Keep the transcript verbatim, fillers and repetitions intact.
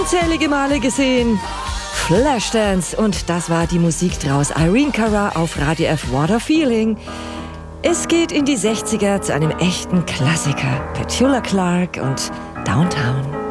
unzählige Male gesehen. Flashdance, und das war die Musik draus. Irene Cara auf Radio F, What a Feeling. Es geht in die sechziger zu einem echten Klassiker. Petula Clark und Downtown.